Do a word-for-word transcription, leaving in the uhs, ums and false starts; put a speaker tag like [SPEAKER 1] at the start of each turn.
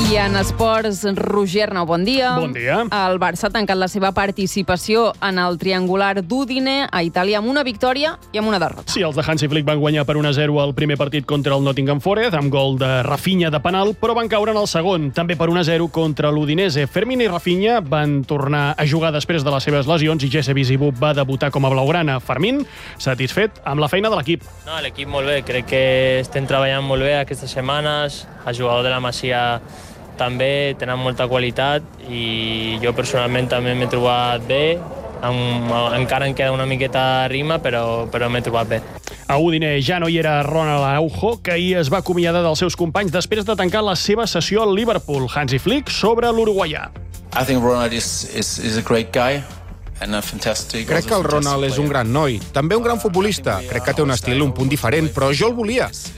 [SPEAKER 1] I en esports, Roger Arnau, bon dia.
[SPEAKER 2] Bon dia.
[SPEAKER 1] El Barça ha tancat la seva participació en el triangular d'Udine a Itàlia amb una victòria i amb una derrota.
[SPEAKER 2] Sí, els de Hansi Flick van guanyar per un a zero el primer partit contra el Nottingham Forest, amb gol de Rafinha de penal, però van caure en el segon, també per un a zero contra l'Udinese. Fermín i Rafinha van tornar a jugar després de les seves lesions i Jesse Bizibub va debutar com a blaugrana. Fermín, satisfet amb la feina de l'equip.
[SPEAKER 3] No, l'equip molt bé, crec que estem treballant molt bé aquestes setmanes, el jugador de la Masia també tenen molta qualitat i jo personalment també m'he trobat bé, amb, encara em queda una miqueta de rima, però, però m'he trobat bé.
[SPEAKER 2] A Udine ja no hi era Ronald Araujo, que ahir es va acomiadar dels seus companys després de tancar la seva sessió al Liverpool. Hansi Flick sobre l'uruguaià.
[SPEAKER 4] I think Ronald is, is, is a great guy.
[SPEAKER 5] Crec que el Ronald és un gran noi, també un gran futbolista. Crec que té un estil un punt diferent, però jo el volia.